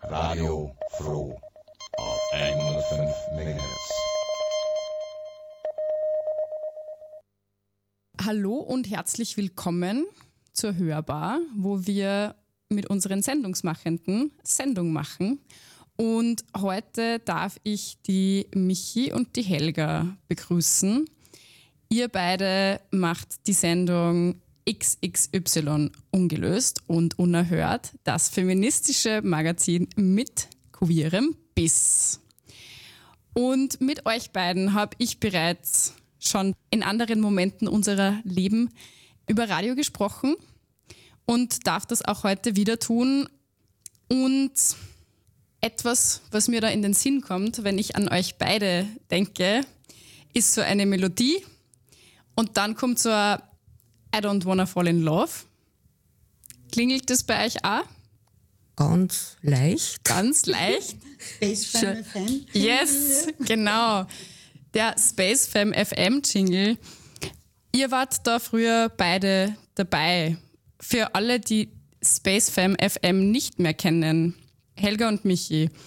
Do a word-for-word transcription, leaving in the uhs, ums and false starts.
Radio Froh auf hundertfünf Megahertz. Hallo und herzlich willkommen zur Hörbar, wo wir mit unseren Sendungsmachenden Sendung machen. Und heute darf ich die Michi und die Helga begrüßen. Ihr beide macht die Sendung X X Y ungelöst und unerhört, das feministische Magazin mit queerem Biss. Und mit euch beiden habe ich bereits schon in anderen Momenten unserer Leben über Radio gesprochen und darf das auch heute wieder tun. Und etwas, was mir da in den Sinn kommt, wenn ich an euch beide denke, ist so eine Melodie und dann kommt so ein I don't wanna fall in love. Klingelt das bei euch auch? Ganz leicht. Ganz leicht. Space Fam F M. Yes, genau. Der Space Fam F M Jingle. Ihr wart da früher beide dabei. Für alle, die Space Fam F M nicht mehr kennen, Helga und Michi,